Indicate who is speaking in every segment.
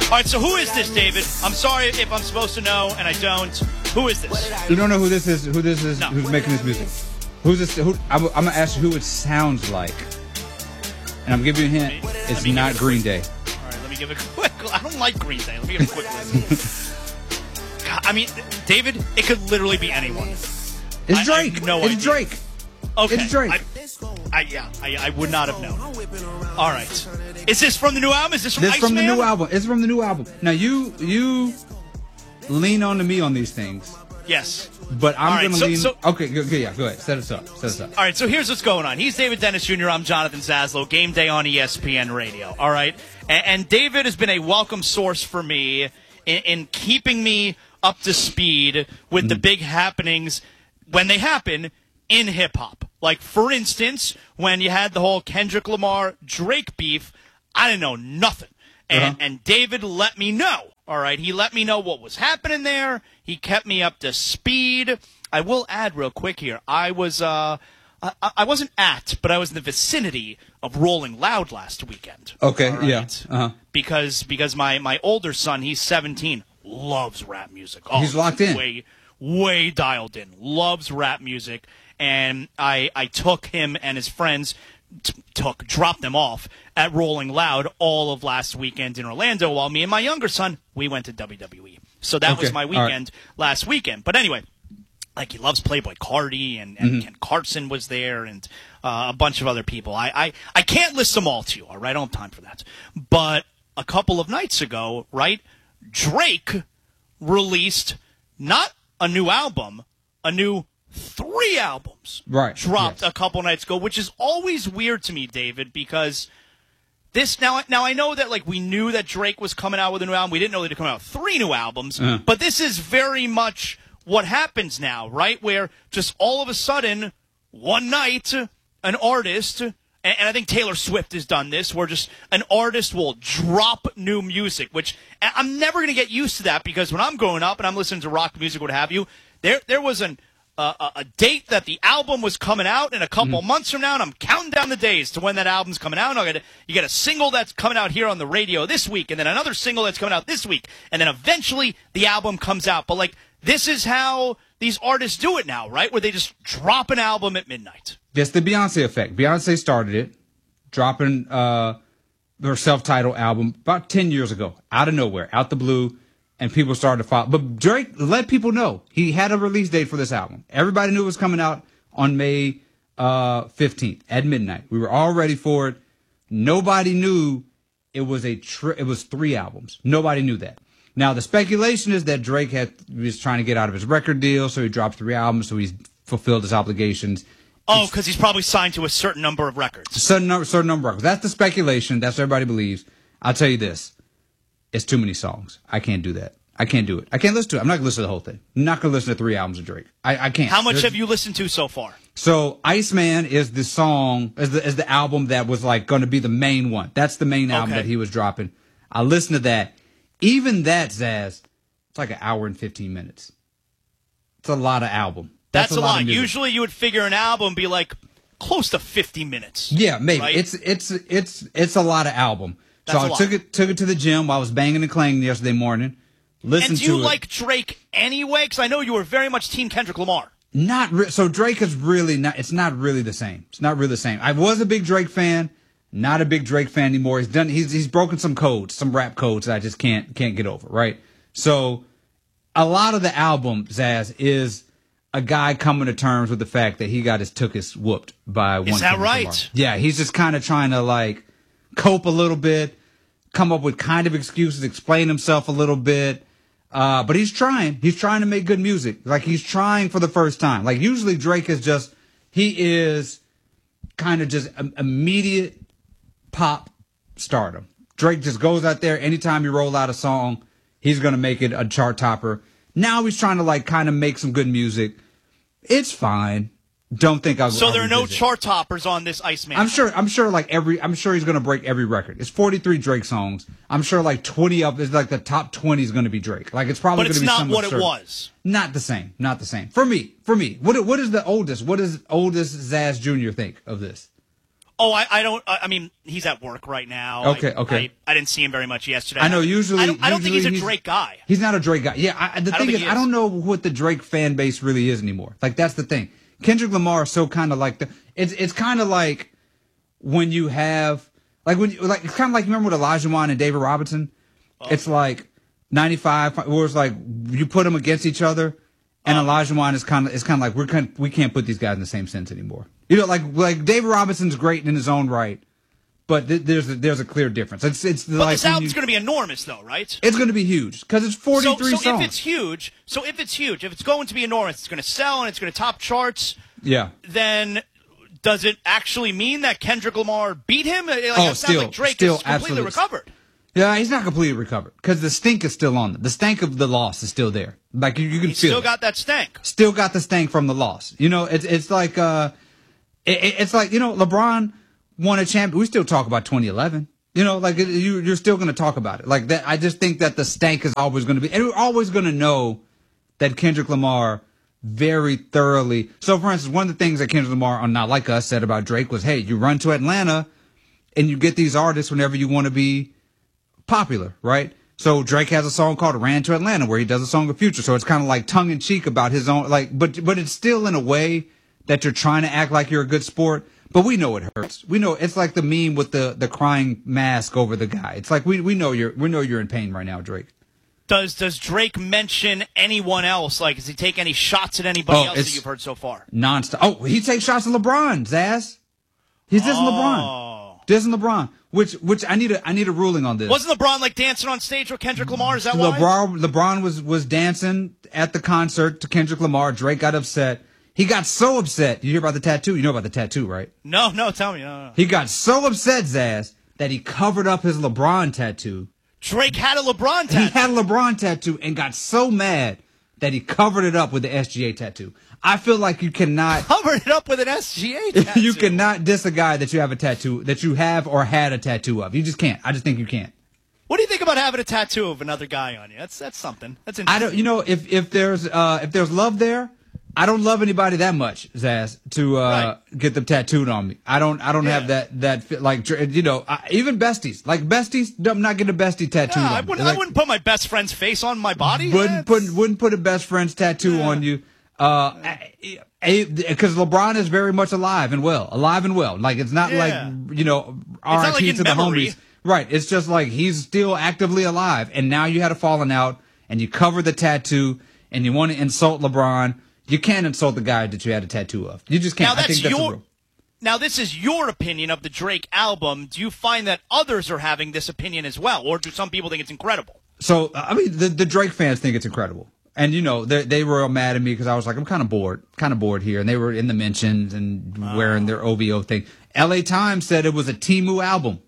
Speaker 1: All right, so who is this, David? I'm sorry if I'm supposed to know and I don't. Who is this?
Speaker 2: You don't know who this is? Who this is?
Speaker 1: No.
Speaker 2: Who's making this music? Who's this? I'm gonna ask you who it sounds like, and I'm giving you a hint. It's not Green Day.
Speaker 1: All right, let me give a quick. I don't like Green Day. Let me give a quick list. God, I mean, David, it could literally be anyone.
Speaker 2: It's Drake.
Speaker 1: I have no idea.
Speaker 2: It's Drake.
Speaker 1: Okay.
Speaker 2: It's Drake.
Speaker 1: I would not have known. All right. Is this from the new album? Is this from
Speaker 2: This
Speaker 1: Iceman?
Speaker 2: from the new album. It's from the new album. Now you lean on to me on these things,
Speaker 1: Yes.
Speaker 2: but I'm gonna lean.
Speaker 1: So,
Speaker 2: Okay, go ahead. Set us up.
Speaker 1: all right, so here's what's going on. He's David Dennis Jr. I'm Jonathan Zaslow. Game Day on ESPN Radio. All right, and David has been a welcome source for me in keeping me up to speed with the big happenings when they happen in hip hop. Like, for instance, when you had the whole Kendrick Lamar Drake beef, I didn't know nothing, and David let me know. All right, he let me know what was happening there. He kept me up to speed. I will add real quick here. I was I wasn't at, but I was in the vicinity of Rolling Loud last weekend.
Speaker 2: Okay,
Speaker 1: right?
Speaker 2: yeah.
Speaker 1: Because my older son, he's 17, loves rap music. Oh,
Speaker 2: He's locked in.
Speaker 1: Way dialed in. Loves rap music, and I took him and his friends. Dropped them off at Rolling Loud all of last weekend in Orlando, while me and my younger son, we went to WWE. So that was my weekend last weekend. But anyway, like, he loves Playboy Cardi, and Ken Carson was there, and a bunch of other people. I can't list them all to you, all right? I don't have time for that. But a couple of nights ago, right, Drake released not a new album, a new 3 albums dropped a couple nights ago, which is always weird to me, David, because this now I know that, like, we knew that Drake was coming out with a new album. We didn't know that he'd come out with 3 new albums, but this is very much what happens now, right? Where just all of a sudden, one night, an artist, and I think Taylor Swift has done this, where just an artist will drop new music, which I'm never going to get used to that, because when I'm growing up and I'm listening to rock music, what have you, there was a date that the album was coming out, and a couple months from now, and I'm counting down the days to when that album's coming out. And you get a single that's coming out here on the radio this week, and then another single that's coming out this week, and then eventually the album comes out. But, like, this is how these artists do it now, right? Where they just drop an album at midnight.
Speaker 2: It's the Beyonce effect. Beyonce started it, dropping her self-titled album about 10 years ago, out of nowhere, out the blue. And people started to follow. But Drake let people know he had a release date for this album. Everybody knew it was coming out on May 15th at midnight. We were all ready for it. Nobody knew it was it was 3 albums. Nobody knew that. Now, the speculation is that Drake was trying to get out of his record deal, so he dropped 3 albums, so he's fulfilled his obligations.
Speaker 1: Oh, because he's probably signed to a certain number of records.
Speaker 2: Certain number of records. That's the speculation. That's what everybody believes. I'll tell you this. It's too many songs. I can't do that. I can't do it. I can't listen to it. I'm not going to listen to the whole thing. I'm not going to listen to 3 albums of Drake. I can't.
Speaker 1: How much have you listened to so far?
Speaker 2: So Iceman is the song, is the album that was, like, going to be the main one. That's the main album that he was dropping. I listened to that. Even that, Zaz, it's like 1 hour and 15 minutes. It's a lot of album.
Speaker 1: That's a lot. Usually you would figure an album be like close to 50 minutes.
Speaker 2: Yeah, maybe.
Speaker 1: Right?
Speaker 2: It's a lot of album. So I took it to the gym while I was banging and clanging yesterday morning. Listened to it.
Speaker 1: And do you like Drake anyway? Because I know you were very much Team Kendrick Lamar.
Speaker 2: So Drake is really not. It's not really the same. It's not really the same. I was a big Drake fan. Not a big Drake fan anymore. He's broken some codes, some rap codes that I just can't get over. Right. So a lot of the album, Zaz, is a guy coming to terms with the fact that he took his whooped by one.
Speaker 1: Is that
Speaker 2: Kendrick
Speaker 1: right?
Speaker 2: Lamar. Yeah, he's just kind of trying to, like, cope a little bit, come up with kind of excuses, explain himself a little bit. But he's trying. He's trying to make good music. Like, he's trying for the first time. Like, usually Drake is kind of just immediate pop stardom. Drake just goes out there. Anytime you roll out a song, he's going to make it a chart topper. Now he's trying to, like, kind of make some good music. It's fine. Don't think I'll.
Speaker 1: So there are no chart toppers on this Iceman.
Speaker 2: I'm sure he's going to break every record. It's 43 Drake songs. I'm sure like 20 of it's like the top 20 is going to be Drake. Like, it's probably going to be some.
Speaker 1: But it's not what it was.
Speaker 2: Not the same. Not the same. For me. What is the oldest? What does oldest Zaz Jr. think of this?
Speaker 1: Oh, I don't. I mean, he's at work right now.
Speaker 2: Okay.
Speaker 1: I didn't see him very much yesterday.
Speaker 2: I know. Usually,
Speaker 1: I don't think he's a Drake guy.
Speaker 2: He's not a Drake guy. Yeah. The thing is, I don't know what the Drake fan base really is anymore. Like that's the thing. Kendrick Lamar is so kind of like it's kind of like when you have it's kind of like, remember with Elijah Wan and David Robinson. It's like 95, where it's like you put them against each other, and Elijah Wan is kind of like we can't put these guys in the same sense anymore. You know, like David Robinson's great in his own right, but there's a clear difference. But like
Speaker 1: this album's going to be enormous, though, right?
Speaker 2: It's going to be huge because it's 43 songs.
Speaker 1: If it's going to be enormous, it's going to sell and it's going to top charts.
Speaker 2: Yeah.
Speaker 1: Then does it actually mean that Kendrick Lamar beat him?
Speaker 2: Still
Speaker 1: Drake is completely recovered.
Speaker 2: Yeah, he's not completely recovered because the stink is still on. The stank of the loss is still there. Like you can feel.
Speaker 1: Still got that stank.
Speaker 2: Still got the stank from the loss. You know, it's like it's like, you know, LeBron won a champion. We still talk about 2011. You know, like you're still going to talk about it like that. I just think that the stank is always going to be, and we're always going to know that Kendrick Lamar very thoroughly. So, for instance, one of the things that Kendrick Lamar on Not Like Us said about Drake was, hey, you run to Atlanta and you get these artists whenever you want to be popular, right? So Drake has a song called Ran to Atlanta where he does a song of Future. So it's kind of like tongue in cheek about his own, like, but it's still in a way that you're trying to act like you're a good sport. But we know it hurts. We know it's like the meme with the crying mask over the guy. It's like we know you're in pain right now, Drake.
Speaker 1: Does Drake mention anyone else? Like, does he take any shots at anybody else that you've heard so far?
Speaker 2: Nonstop. Oh, he takes shots at LeBron, Zaz. He's dissing LeBron. Dissing LeBron. Which I need a ruling on this.
Speaker 1: Wasn't LeBron like dancing on stage with Kendrick Lamar? Is that why?
Speaker 2: LeBron was dancing at the concert to Kendrick Lamar. Drake got upset. He got so upset. You hear about the tattoo? You know about the tattoo, right?
Speaker 1: No, tell me. No.
Speaker 2: He got so upset, Zaz, that he covered up his LeBron tattoo.
Speaker 1: Drake had a LeBron tattoo.
Speaker 2: He had a LeBron tattoo and got so mad that he covered it up with the SGA tattoo. I feel like you cannot
Speaker 1: cover it up with an SGA tattoo.
Speaker 2: You cannot diss a guy that you have a tattoo, that you have or had a tattoo of. You just can't. I just think you can't.
Speaker 1: What do you think about having a tattoo of another guy on you? That's something. That's interesting.
Speaker 2: I don't. You know, if there's love there, I don't love anybody that much, Zaz, to get them tattooed on me. I don't have that like, you know, even besties. Like besties, I'm not getting a bestie tattooed on me.
Speaker 1: I wouldn't put my best friend's face on my body.
Speaker 2: Wouldn't put a best friend's tattoo on you. Because LeBron is very much alive and well. Like, it's not like, you know, RIP to the homies. Right. It's just like he's still actively alive. And now you had a falling out and you cover the tattoo and you want to insult LeBron. You can't insult the guy that you had a tattoo of. You just can't.
Speaker 1: Now, this is your opinion of the Drake album. Do you find that others are having this opinion as well? Or do some people think it's incredible?
Speaker 2: So, I mean, the Drake fans think it's incredible. And, you know, they were all mad at me because I was like, I'm kind of bored here. And they were in the mentions and wearing their OVO thing. LA Times said it was a Temu album.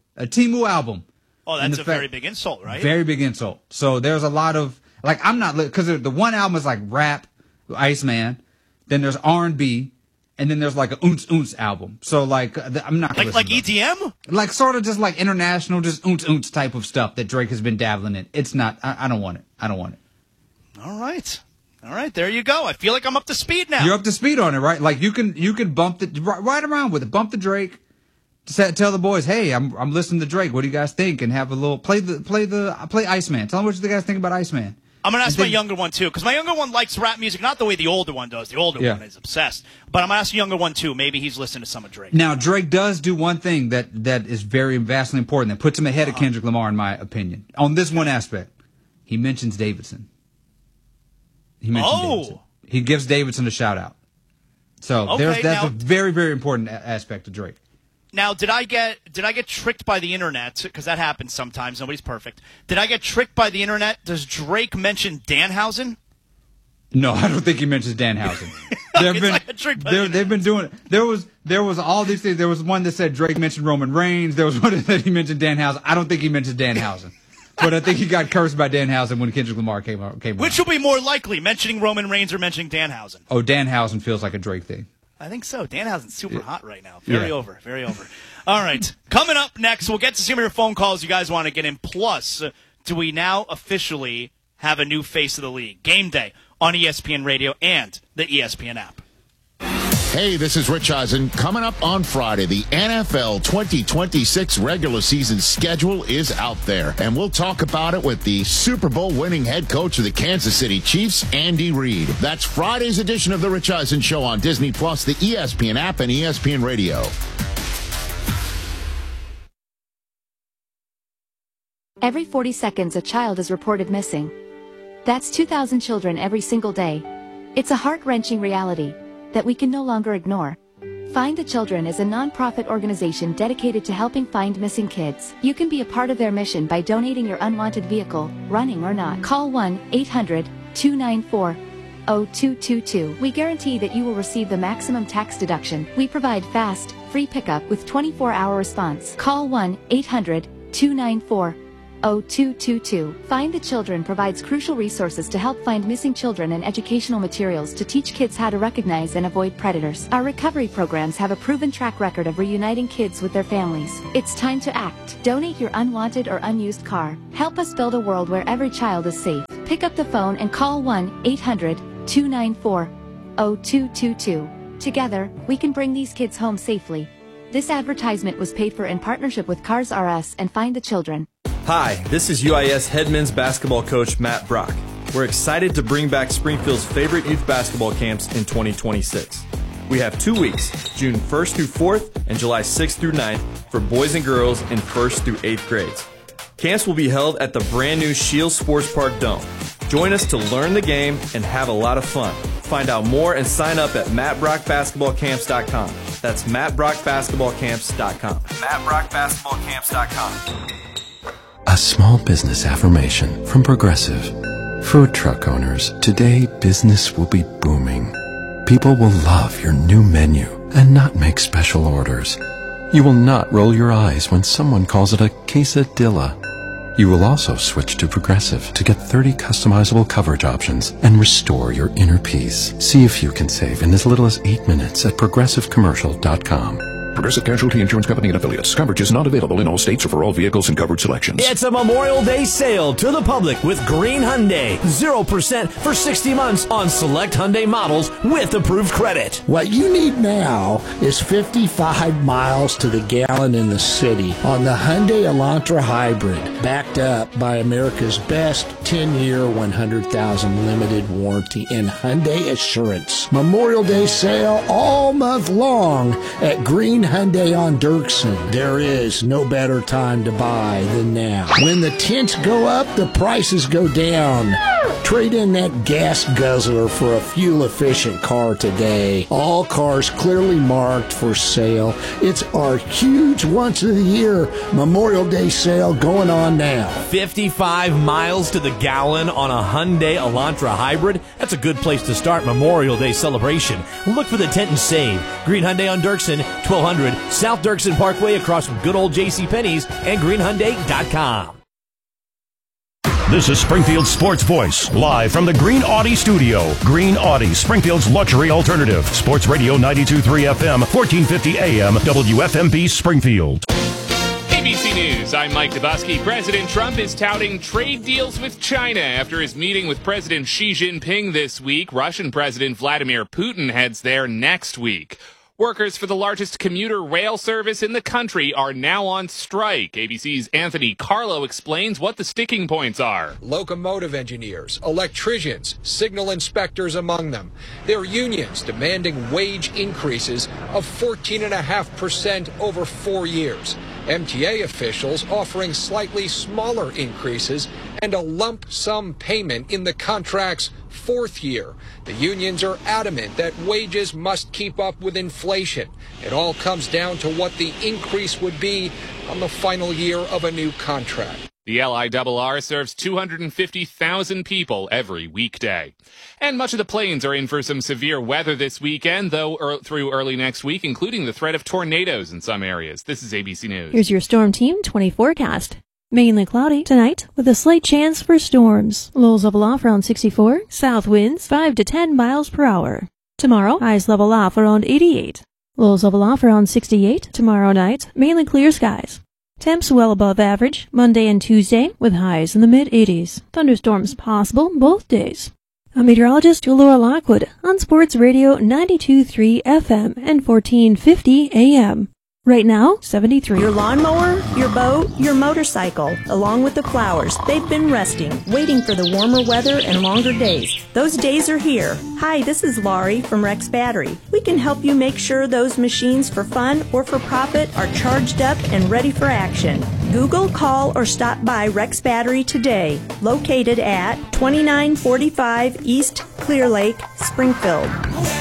Speaker 1: Oh, that's a very big insult, right?
Speaker 2: Very big insult. So there's a lot of, like, I'm not, because the one album is like rap, Iceman. Then there's R&B. And then there's like a Oonce album. So like, I'm not going to
Speaker 1: like EDM?
Speaker 2: Like sort of just like international, just Oonce type of stuff that Drake has been dabbling in. It's not, I don't want it.
Speaker 1: All right, there you go. I feel like I'm up to speed now.
Speaker 2: You're up to speed on it, right? Like you can bump the right around with it. Bump the Drake. Tell the boys, hey, I'm listening to Drake. What do you guys think? And have a little play Iceman. Tell them what you guys think about Iceman.
Speaker 1: I'm gonna ask my younger one too, because my younger one likes rap music, not the way the older one does. The older one is obsessed. But I'm gonna ask the younger one too. Maybe he's listening to some of Drake.
Speaker 2: Now Drake does do one thing that is very vastly important that puts him ahead of Kendrick Lamar, in my opinion. On this one aspect, he mentions Davidson. Davidson. He gives Davidson a shout out. So that's a very, very important aspect of Drake.
Speaker 1: Now, did I get tricked by the internet? Because that happens sometimes. Nobody's perfect. Did I get tricked by the internet? Does Drake mention Danhausen?
Speaker 2: No, I don't think he mentions Danhausen. They've been doing it. There was all these things. There was one that said Drake mentioned Roman Reigns. There was one that said he mentioned Danhausen. I don't think he mentioned Danhausen. But I think he got cursed by Danhausen when Kendrick Lamar came out.
Speaker 1: Which will be more likely, mentioning Roman Reigns or mentioning Danhausen?
Speaker 2: Oh, Danhausen feels like a Drake thing.
Speaker 1: I think so. Danhausen's super hot right now. Very over. All right. Coming up next, we'll get to some of your phone calls you guys want to get in. Plus, do we now officially have a new face of the league? Game day on ESPN Radio and the ESPN app.
Speaker 3: Hey, this is Rich Eisen. Coming up on Friday, the NFL 2026 regular season schedule is out there, and we'll talk about it with the Super Bowl winning head coach of the Kansas City Chiefs, Andy Reid. That's Friday's edition of the Rich Eisen Show on Disney Plus, the ESPN app, and ESPN Radio.
Speaker 4: Every 40 seconds, a child is reported missing. That's 2,000 children every single day. It's a heart-wrenching reality that we can no longer ignore. Find the Children is a non-profit organization dedicated to helping find missing kids. You can be a part of their mission by donating your unwanted vehicle, running or not. Call 1-800-294-0222. We guarantee that you will receive the maximum tax deduction. We provide fast, free pickup with 24-hour response. Call 1-800-294-0222. Find the Children provides crucial resources to help find missing children and educational materials to teach kids how to recognize and avoid predators. Our recovery programs have a proven track record of reuniting kids with their families. It's time to act. Donate your unwanted or unused car. Help us build a world where every child is safe. Pick up the phone and call 1-800-294-0222. Together, we can bring these kids home safely. This advertisement was paid for in partnership with Cars R Us and Find the Children.
Speaker 5: Hi, this is UIS head men's basketball coach Matt Brock. We're excited to bring back Springfield's favorite youth basketball camps in 2026. We have 2 weeks, June 1st through 4th and July 6th through 9th for boys and girls in 1st through 8th grades. Camps will be held at the brand new Shields Sports Park Dome. Join us to learn the game and have a lot of fun. Find out more and sign up at mattbrockbasketballcamps.com. That's mattbrockbasketballcamps.com. mattbrockbasketballcamps.com.
Speaker 6: A small business affirmation from Progressive. Food truck owners, today business will be booming. People will love your new menu and not make special orders. You will not roll your eyes when someone calls it a quesadilla. You will also switch to Progressive to get 30 customizable coverage options and restore your inner peace. See if you can save in as little as 8 minutes at progressivecommercial.com.
Speaker 7: Progressive Casualty Insurance Company and Affiliates. Coverage is not available in all states or for all vehicles and covered selections.
Speaker 8: It's a Memorial Day sale to the public with Green Hyundai. 0% for 60 months on select Hyundai models with approved credit.
Speaker 9: What you need now is 55 miles to the gallon in the city on the Hyundai Elantra Hybrid, backed up by America's best 10-year, 100,000 limited warranty and Hyundai Assurance. Memorial Day sale all month long at Green Hyundai on Dirksen. There is no better time to buy than now. When the tints go up, the prices go down. Trade in that gas guzzler for a fuel-efficient car today. All cars clearly marked for sale. It's our huge once-of-the-year Memorial Day sale going on now.
Speaker 8: 55 miles to the gallon on a Hyundai Elantra Hybrid? That's a good place to start Memorial Day celebration. Look for the tent and save. Green Hyundai on Dirksen, 1200 South Dirksen Parkway across from good old JCPenney's and greenhyundai.com.
Speaker 10: This is Springfield's Sports Voice, live from the Green Audi studio. Green Audi, Springfield's luxury alternative. Sports Radio 92.3 FM, 1450 AM, WFMB Springfield.
Speaker 11: ABC News, I'm Mike Dubosky. President Trump is touting trade deals with China after his meeting with President Xi Jinping this week. Russian President Vladimir Putin heads there next week. Workers for the largest commuter rail service in the country are now on strike. ABC's Anthony Carlo explains what the sticking points are.
Speaker 12: Locomotive engineers, electricians, signal inspectors among them. Their unions demanding wage increases of 14.5% over 4 years. MTA officials offering slightly smaller increases and a lump sum payment in the contract's 4th year. The unions are adamant that wages must keep up with inflation. It all comes down to what the increase would be on the final year of a new contract.
Speaker 11: The LIRR serves 250,000 people every weekday. And much of the plains are in for some severe weather this weekend, though through early next week, including the threat of tornadoes in some areas. This is ABC News.
Speaker 13: Here's your Storm Team 20 forecast. Mainly cloudy tonight with a slight chance for storms. Lows level off around 64. South winds 5 to 10 miles per hour. Tomorrow, highs level off around 88. Lows level off around 68. Tomorrow night, mainly clear skies. Temps well above average Monday and Tuesday with highs in the mid-80s. Thunderstorms possible both days. I'm meteorologist Laura Lockwood on Sports Radio 92.3 FM and 1450 AM. Right now, 73.
Speaker 14: Your lawnmower, your boat, your motorcycle, along with the flowers, they've been resting, waiting for the warmer weather and longer days. Those days are here. Hi, this is Laurie from Rex Battery. We can help you make sure those machines for fun or for profit are charged up and ready for action. Google, call, or stop by Rex Battery today, located at 2945 East Clear Lake, Springfield.